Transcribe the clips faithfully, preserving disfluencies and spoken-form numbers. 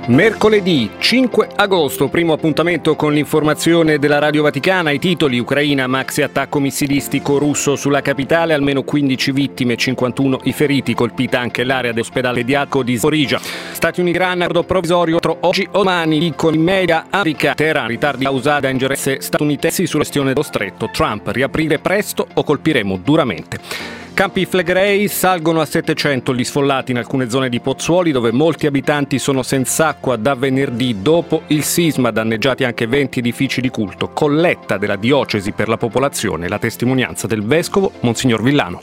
Mercoledì cinque agosto, primo appuntamento con l'informazione della Radio Vaticana. I titoli: Ucraina, maxi attacco missilistico russo sulla capitale, almeno quindici vittime, cinquantuno i feriti, colpita anche l'area dell'ospedale pediatrico di Zaporizhzhia. Stati Uniti, Iran, accordo provvisorio tra oggi o domani, dicono in media America. Teheran, ritardi causa da ingerenze statunitensi sulla questione dello stretto. Trump, riaprire presto o colpiremo duramente. Campi Flegrei, salgono a settecento gli sfollati in alcune zone di Pozzuoli, dove molti abitanti sono senza acqua da venerdì dopo il sisma, danneggiati anche venti edifici di culto. Colletta della diocesi per la popolazione, la testimonianza del vescovo Monsignor Villano.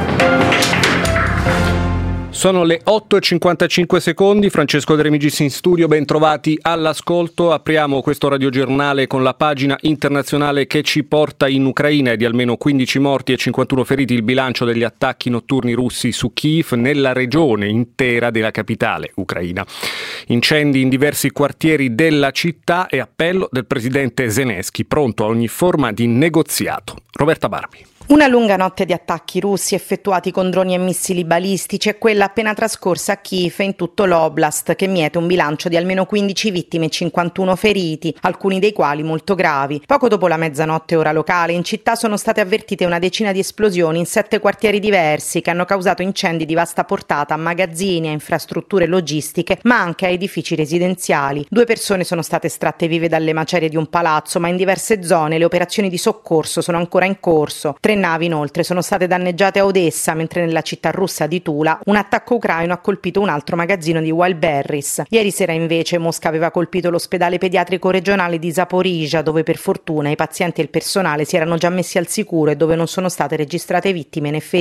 Sono le otto e cinquantacinque secondi, Francesco De Remigis in studio, ben trovati all'ascolto. Apriamo questo radiogiornale con la pagina internazionale che ci porta in Ucraina. È di almeno quindici morti e cinquantuno feriti il bilancio degli attacchi notturni russi su Kiev, nella regione intera della capitale ucraina. Incendi in diversi quartieri della città e appello del presidente Zelensky, pronto a ogni forma di negoziato. Roberta Barbi. Una lunga notte di attacchi russi effettuati con droni e missili balistici è quella appena trascorsa a Kiev e in tutto l'oblast, che miete un bilancio di almeno quindici vittime e cinquantuno feriti, alcuni dei quali molto gravi. Poco dopo la mezzanotte ora locale, in città sono state avvertite una decina di esplosioni in sette quartieri diversi che hanno causato incendi di vasta portata a magazzini, a infrastrutture logistiche, ma anche a edifici residenziali. Due persone sono state estratte vive dalle macerie di un palazzo, ma in diverse zone le operazioni di soccorso sono ancora in corso. Tre navi inoltre sono state danneggiate a Odessa, mentre nella città russa di Tula un attacco ucraino ha colpito un altro magazzino di Wildberries. Ieri sera invece Mosca aveva colpito l'ospedale pediatrico regionale di Zaporizhzhia, dove per fortuna i pazienti e il personale si erano già messi al sicuro e dove non sono state registrate vittime né feriti.